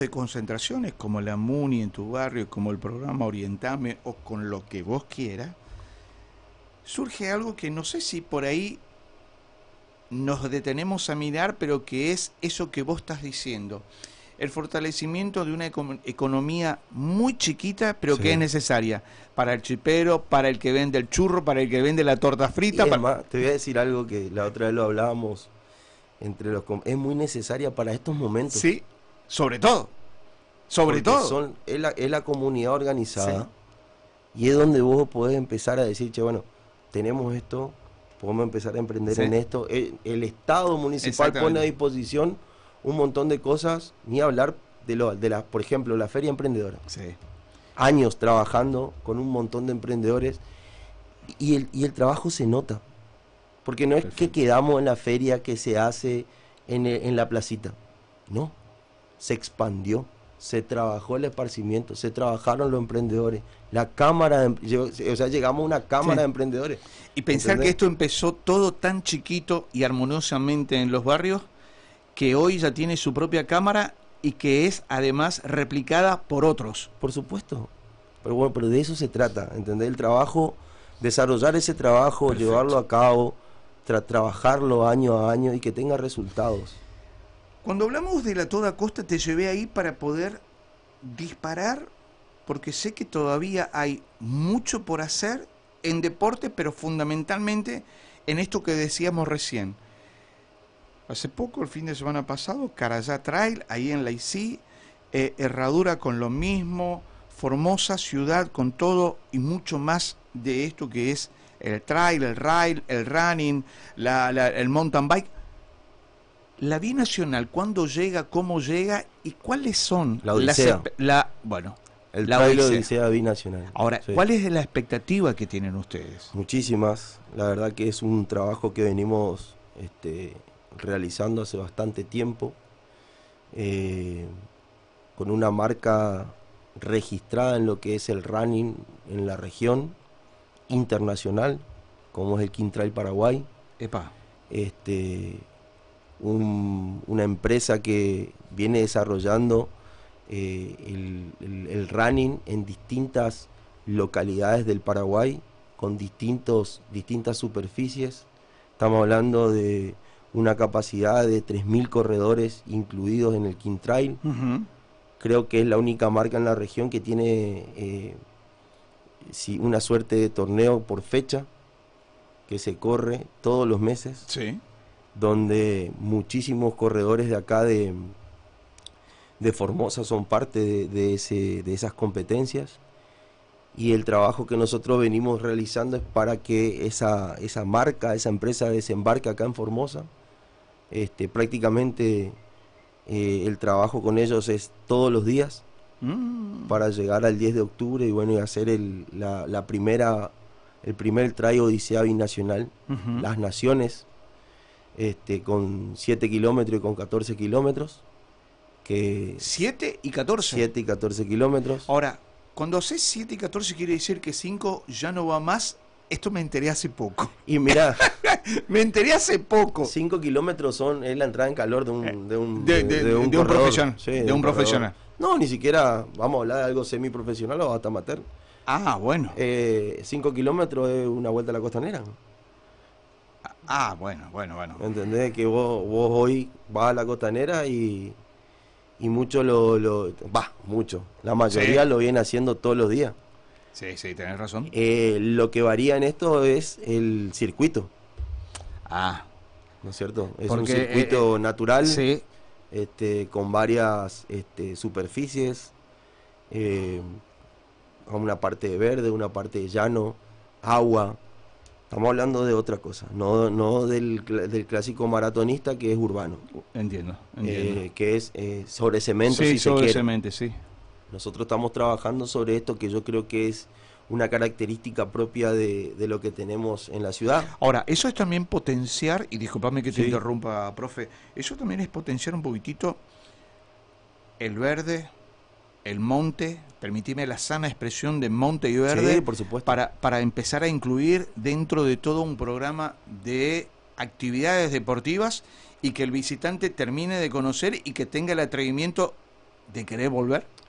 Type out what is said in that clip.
de concentraciones como la MUNI en tu barrio, como el programa Orientame o con lo que vos quieras, surge algo que no sé si por ahí nos detenemos a mirar, pero que es eso que vos estás diciendo. El fortalecimiento de una economía muy chiquita, pero que es Sí. necesaria para el chipero, para el que vende el churro, para el que vende la torta Y frita. es más, te voy a decir algo que la otra vez lo hablábamos entre es muy necesaria para estos momentos, Sí, sobre todo, sobre porque todo. es la comunidad Sí, organizada y es donde vos podés empezar a decir, che, bueno, tenemos esto, podemos empezar a emprender sí, en esto. El Estado municipal pone a exactamente. disposición un montón de cosas, ni hablar por ejemplo, la Feria Emprendedora. Sí, Años trabajando con un montón de emprendedores y el trabajo se nota. Porque no es que perfecto. quedamos en la feria que se hace en la placita. No, se expandió, se trabajó el esparcimiento, se trabajaron los emprendedores. La cámara, o sea, llegamos a una cámara Sí. de emprendedores. Y pensar que ¿Entendés? esto empezó todo tan chiquito y armoniosamente en los barrios, que hoy ya tiene su propia cámara y que es además replicada por otros. Por supuesto. Pero bueno, pero de eso se trata, ¿entendés? El trabajo, desarrollar ese trabajo, llevarlo Perfecto. a cabo, trabajarlo año a año y que tenga resultados. Cuando hablamos de la toda costa te llevé ahí para poder disparar, porque sé que todavía hay mucho por hacer en deporte, pero fundamentalmente en esto que decíamos recién. Hace poco, el fin de semana pasado, Carayá Trail, ahí en Laicí, Herradura con lo mismo, Formosa ciudad con todo y mucho más de esto que es el trail, el rail, el running, el mountain bike. La binacional, ¿cuándo llega, cómo llega y cuáles son La las... Odisea, Bueno, el la trailer Odisea. Odisea Binacional. Ahora, Sí. ¿cuál es la expectativa que tienen ustedes? Muchísimas. La verdad que es un trabajo que venimos realizando hace bastante tiempo, eh, con una marca registrada en lo que es el running en la región internacional, como es el King Trail Paraguay. Epa, Este, una empresa que viene desarrollando el running en distintas localidades del Paraguay con distintas superficies. Estamos hablando de una capacidad de 3.000 corredores incluidos en el King Trail. uh-huh. Creo que es la única marca en la región que tiene una suerte de torneo por fecha que se corre todos los meses, Sí. donde muchísimos corredores de acá de Formosa son parte de esas competencias, y el trabajo que nosotros venimos realizando es para que esa marca, esa empresa desembarque acá en Formosa. Prácticamente el trabajo con ellos es todos los días Mm. para llegar al 10 de octubre y bueno, y hacer el primer trail Odisea Binacional, Uh-huh. Las Naciones, con 7 kilómetros y con 14 kilómetros, que 7 y 14. 7 y 14 kilómetros. Ahora, cuando haces 7 y 14 quiere decir que 5 ya no va más. Esto me enteré hace poco. Y mira, Me enteré hace poco. 5 kilómetros es la entrada en calor de un De un corredor. profesional. Sí, De un corredor. profesional. No, ni siquiera vamos a hablar de algo semiprofesional o hasta amateur. Ah, bueno. 5 kilómetros es una vuelta a la costanera. Ah, bueno, bueno, bueno. ¿Entendés? Que vos hoy vas a la costanera y mucho mucho. La mayoría Sí. lo viene haciendo todos los días. Sí, sí, tenés razón. Lo que varía en esto es el circuito, Ah, ¿no es cierto? Es un porque... circuito natural, sí. con varias superficies, una parte de verde, una parte de llano, agua. Estamos hablando de otra cosa, no del clásico maratonista que es urbano, Entiendo, entiendo. que es sobre cemento, Sí, si se sobre quiere. semente, sí. Nosotros estamos trabajando sobre esto, que yo creo que es una característica propia de lo que tenemos en la ciudad. Ahora, eso es también potenciar, y discúlpame que te Sí, interrumpa, profe, eso también es potenciar un poquitito el verde, el monte, permitime la sana expresión de monte y sí, verde, por supuesto. para empezar a incluir dentro de todo un programa de actividades deportivas y que el visitante termine de conocer y que tenga el atrevimiento de querer volver?